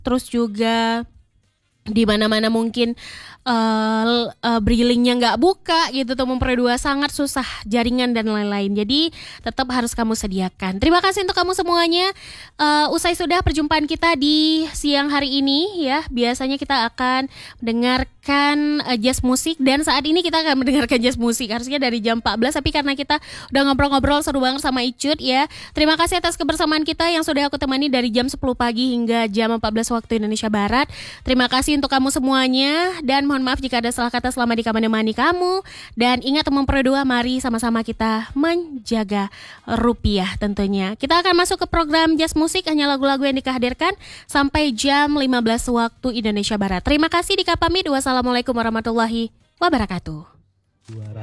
terus juga di mana-mana mungkin briling-nya nggak buka gitu, tuh memperoleh dua sangat susah jaringan dan lain-lain. Jadi tetap harus kamu sediakan. Terima kasih untuk kamu semuanya. Usai sudah perjumpaan kita di siang hari ini ya. Biasanya kita akan mendengarkan jazz musik, dan saat ini kita akan mendengarkan jazz musik harusnya dari jam 14, tapi karena kita udah ngobrol-ngobrol seru banget sama Icut ya. Terima kasih atas kebersamaan kita yang sudah aku temani dari jam 10 pagi hingga jam 14 waktu Indonesia Barat. Terima kasih untuk kamu semuanya, dan mohon maaf jika ada salah kata selama di menemani kamu. Dan ingat teman Pro2, mari sama-sama kita menjaga rupiah tentunya. Kita akan masuk ke program Jazz Musik, hanya lagu-lagu yang dihadirkan sampai jam 15 waktu Indonesia Barat. Terima kasih, Dika pamit. Wassalamualaikum warahmatullahi wabarakatuh.